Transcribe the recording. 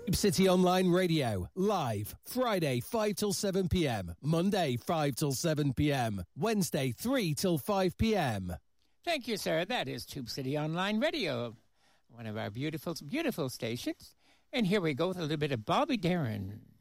Tube City Online Radio, live, Friday 5 till 7 p.m, Monday 5 till 7 p.m, Wednesday 3 till 5 p.m. Thank you, sir. That is Tube City Online Radio, one of our beautiful, beautiful stations. And here we go with a little bit of Bobby Darin.